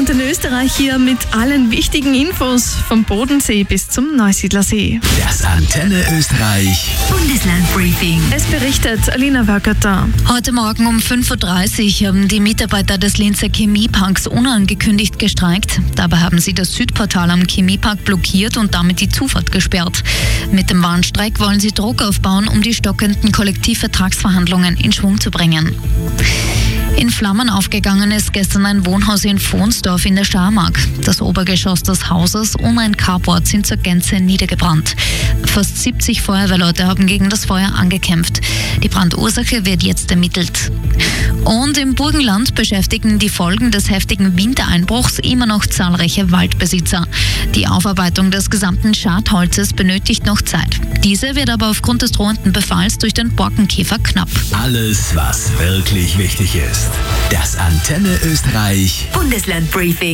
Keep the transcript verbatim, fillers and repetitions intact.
Antenne Österreich hier mit allen wichtigen Infos vom Bodensee bis zum Neusiedlersee. Das Antenne Österreich Bundeslandbriefing. Es berichtet Alina Wörgerter. Heute Morgen um fünf Uhr dreißig haben die Mitarbeiter des Linzer Chemieparks unangekündigt gestreikt. Dabei haben sie das Südportal am Chemiepark blockiert und damit die Zufahrt gesperrt. Mit dem Warnstreik wollen sie Druck aufbauen, um die stockenden Kollektivvertragsverhandlungen in Schwung zu bringen. In Flammen aufgegangen ist gestern ein Wohnhaus in Vohnsdorf in der Steiermark. Das Obergeschoss des Hauses und ein Carport sind zur Gänze niedergebrannt. Fast siebzig Feuerwehrleute haben gegen das Feuer angekämpft. Die Brandursache wird jetzt ermittelt. Und im Burgenland beschäftigen die Folgen des heftigen Wintereinbruchs immer noch zahlreiche Waldbesitzer. Die Aufarbeitung des gesamten Schadholzes benötigt noch Zeit. Diese wird aber aufgrund des drohenden Befalls durch den Borkenkäfer knapp. Alles, was wirklich wichtig ist. Das Antenne Österreich Bundeslandbriefing.